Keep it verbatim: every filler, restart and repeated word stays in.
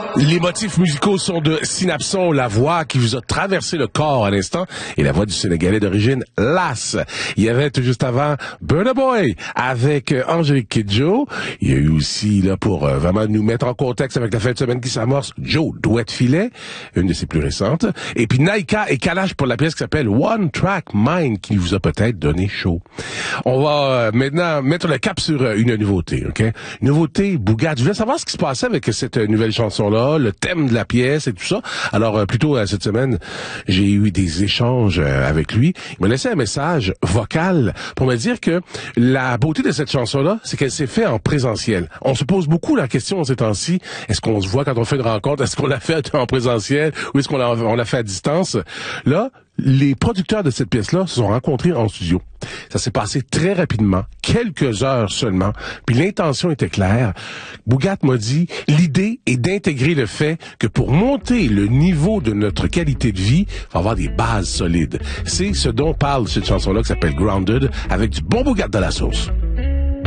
Les motifs musicaux sont de Synapson, la voix qui vous a traversé le corps à l'instant, et la voix du Sénégalais d'origine Las. Il y avait tout juste avant Burna Boy avec euh, Angélique Kidjo. Il y a eu aussi, là, pour euh, vraiment nous mettre en contexte avec la fin de semaine qui s'amorce, Joe Douette Filet, une de ses plus récentes. Et puis Naika et Kalash pour la pièce qui s'appelle One Track Mind, qui vous a peut-être donné chaud. On va euh, maintenant mettre le cap sur euh, une nouveauté, ok? Nouveauté, Bougat. Je voulais savoir ce qui se passait avec cette euh, nouvelle chanson-là, le thème de la pièce et tout ça. Alors, euh, plutôt euh, cette semaine, j'ai eu des échanges euh, avec lui. Il m'a laissé un message vocal pour me dire que la beauté de cette chanson-là, c'est qu'elle s'est faite en présentiel. On se pose beaucoup la question ces temps-ci, est-ce qu'on se voit quand on fait une rencontre, est-ce qu'on l'a fait en présentiel ou est-ce qu'on l'a, on l'a fait à distance? Là, les producteurs de cette pièce-là se sont rencontrés en studio. Ça s'est passé très rapidement, quelques heures seulement, puis l'intention était claire. Bougat m'a dit, l'idée est d'intégrer le fait que pour monter le niveau de notre qualité de vie, il faut avoir des bases solides. C'est ce dont parle cette chanson-là qui s'appelle Grounded, avec du bon Bougat dans la sauce.